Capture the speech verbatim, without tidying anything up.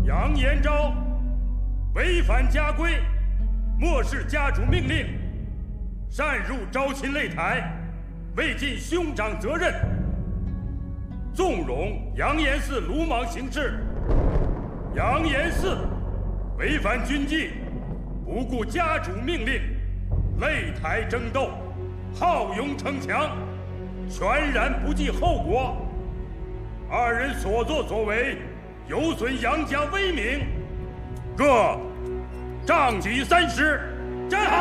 杨延昭违反家规，漠视家主命令，擅入招亲擂台，未尽兄长责任，纵容杨延嗣鲁莽行事。杨延嗣违反军纪，不顾家主命令，擂台争斗，好勇逞强，全然不计后果。二人所作所为，有损杨家威名，各杖举三十，站好。